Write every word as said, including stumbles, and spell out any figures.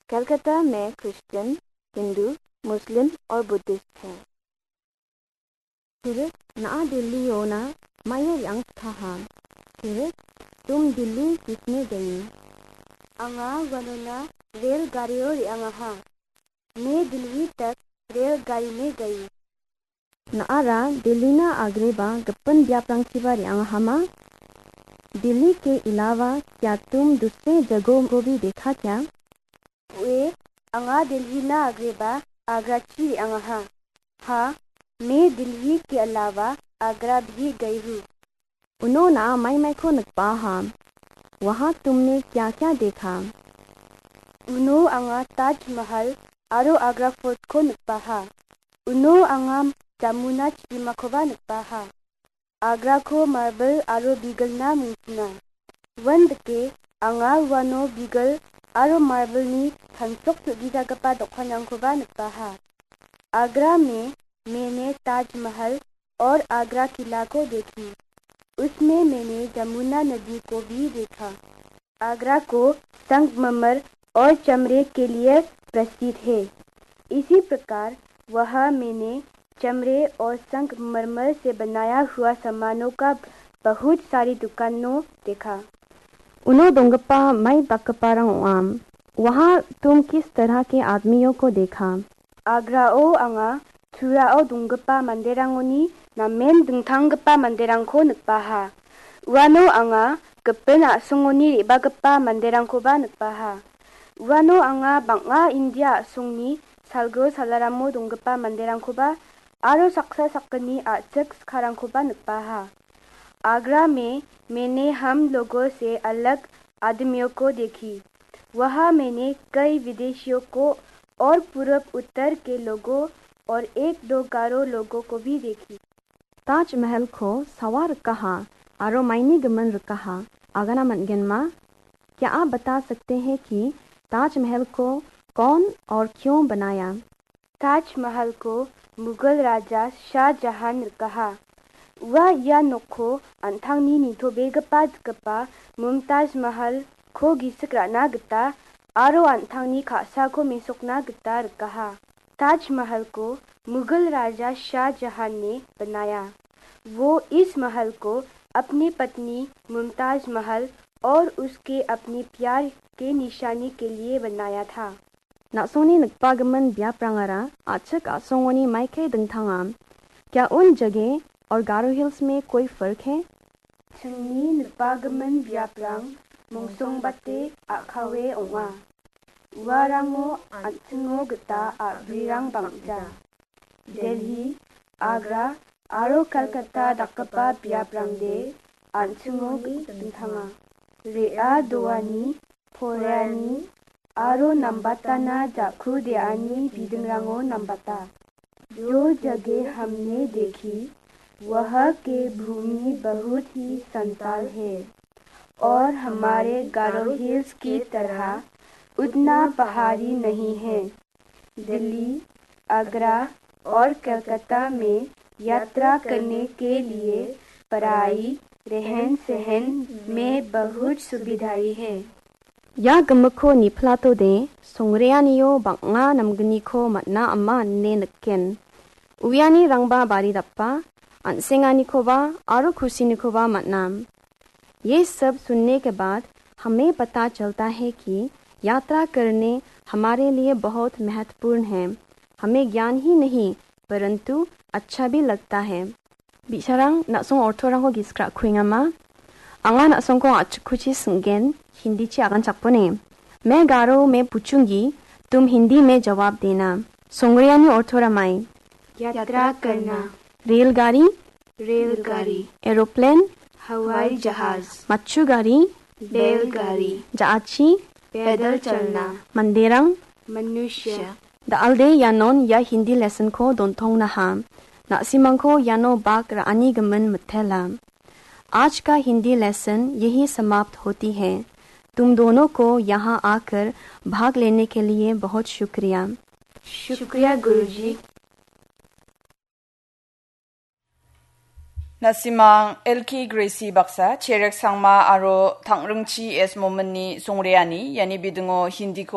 कलकत्ता में क्रिश्चियन, हिंदू, मुस्लिम और बुद्धिस्ट हैं। फिर ना दिल्ली होना मायर यांग था। फिर तुम दिल्ली किसने गई? आंगा वनोना रेलगाड़ियों रियांगा। मैं दिल्ली तक रेलगाड़ी में गई। नारा दिल्ली ना आगरेबा गप्पन व्यापांगसिबा रियांगा। दिल्ली के अलावा क्या तुम दूसरे जगहों को भी देखा क्या? वे आंगा दिल्ली ना आगरेबा आगरा ची रियांगा। हाँ, मैं दिल्ली के अलावा आगरा भी गई हूँ। उन्होंने माई माई को नकपा। वहाँ तुमने क्या क्या देखा? उनो आंगा ताजमहल आरो आगरा फोर्ट को नकपा। उनो आंगा जामुना चिमा खोबा नकपा। आगरा को मार्बल आरो बीगल ना मुंसना। वंद के आंगा वानो बीगल आरो मार्बल नी थनसोक सुगीजा गपा दखान खोबा नकपा। आगरा में मैंने ताजमहल और आगरा किला को देखी। उसमें मैंने जमुना नदी को भी देखा। आगरा को संगमरमर और चमड़े के लिए प्रसिद्ध है। इसी प्रकार वहाँ मैंने चमड़े और संगमरमर से बनाया हुआ सामानों का बहुत सारी दुकानों देखा। उनो दोंगप्पा माई बकपाराम। वहाँ तुम किस तरह के आदमियों को देखा? आगरा ओ आंगा थुरा ओ दोंगप्पा मंदिरांगोनी नामेन दुंथांगप्पा मंदिरांगको नकपा। वानो आंगा गप्पन आसुंगोनी रिबागप्पा मंदिरांगकोबा नकपा। वानो आंगा बांगा इंडिया आसुंगनी सालगो सालारामो दोंगप्पा मंदिरांगकोबा आरो सक्सा सक्कनी आचक खारांगकोबा नकपा। आगरा में मैंने हम लोगों से अलग आदमियों को देखी। वहाँ मैंने कई विदेशियों को और पूर्व उत्तर के लोगों और एक दो गारो लोगों को भी देखी। ताजमहल को सवार कहा आरो मायने गमन कहा आगना मनगन माँ। क्या आप बता सकते हैं कि ताजमहल को कौन और क्यों बनाया? ताजमहल को मुगल राजा शाहजहां ने कहा। वह यह नोखो अंथांगनी निथोबेगपा गपा मुमताज महल को गिसकराना गता आरो अंथांगनी खासा को मेसोकना गता कहा। ताजमहल को मुगल राजा शाहजहां ने बनाया। वो इस महल को अपनी पत्नी मुमताज महल और उसके अपने प्यार के निशानी के लिए बनाया था। नासोनी नकपागमन व्याप्रांगरा आचक आसोंगोनी माइके दंथांगा। क्या उन जगह और गारो हिल्स में कोई फर्क है? चंगनी नकपागमन व्याप्रांग मोंगसोंग बाते आखावे ओंगा। वारांगो आचंगो गता आब्रिरांग बांगजा। दिल्ली, आगरा आरो कलकत्ता दाकपा व्याप्रांगदे आचंगो दंथांगा। रेआ दोआनी फोरानी आरो नंबाताना जाखु देआनी बिदंगरांगो नंबाता। जो जगह हमने देखी वह के भूमि बहुत ही संताल है और हमारे गारो हिल्स की तरह उतना पहाड़ी नहीं है। दिल्ली, आगरा और कलकत्ता में यात्रा करने के लिए पढ़ाई रहन सहन में बहुत सुविधाएं है। या गमखो निफलातो दे सोंगरेयानियो बांगा नमगनिखो मतना अम्मा ने नक्केन उयानी रंगबा बारी दप्पा अनसेंगानिखोबा आरो खुशीनिखोबा मतनाम। ये सब सुनने के बाद हमें पता चलता है कि यात्रा करने हमारे लिए बहुत महत्वपूर्ण है। हमें ज्ञान ही नहीं परंतु अच्छा भी लगता है। बिचारांग नासों ऑर्थोरांगो गिस्क्रा खुइंगामा आंगा नासों को अच्छुखुची संगेन हिंदी ची आगन चकपने। मैं गारो में पूछूंगी, तुम हिंदी में जवाब देना। सोंगरियानी ऑर्थोरामाई यात्रा करना। रेलगाड़ी रेलगाड़ी। एरोप्लेन हवाई जहाज। मच्छू गाड़ी बैलगाड़ी। जाची पैदल चलना। मंदिरंग मनुष्य। दालदे यानोन या हिंदी लेसन को दोनथोंग नहा नासिमंको यानो बाग रानी गमन मथेला। आज का हिंदी लेसन यही समाप्त होती है। तुम दोनों को यहाँ आकर भाग लेने के लिए बहुत शुक्रिया। शुक्रिया गुरुजी। Nasimang Elki Gracie Baksa, Cherek Sangma Aro Tangrungchi Es Momani Songreani, Yani Bidungo Hindi ko